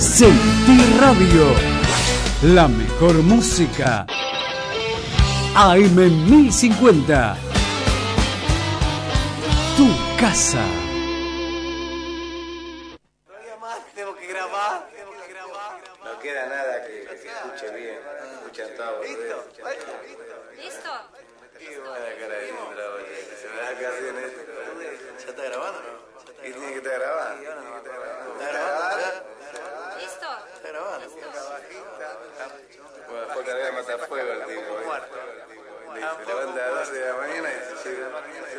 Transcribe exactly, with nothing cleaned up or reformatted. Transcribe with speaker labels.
Speaker 1: Sentí Radio, la mejor música. A M mil cincuenta, tu casa.
Speaker 2: Todavía más, tengo que grabar, tengo que grabar.
Speaker 3: No queda nada que, que se escuche bien. Escuchan todo.
Speaker 2: ¿Listo?
Speaker 3: ¿Listo?
Speaker 4: ¿Listo?
Speaker 3: Qué buena cara de Indra, boludo. Se me da casi en esto.
Speaker 2: ¿Ya está grabando o no?
Speaker 3: ¿Qué tiene que estar grabando?
Speaker 2: ¿Está grabando?
Speaker 4: ¿Listo?
Speaker 2: ¿Está grabando?
Speaker 3: Bueno, después cargar matafuego el tipo. Se levanta a las doce de la mañana y se llega.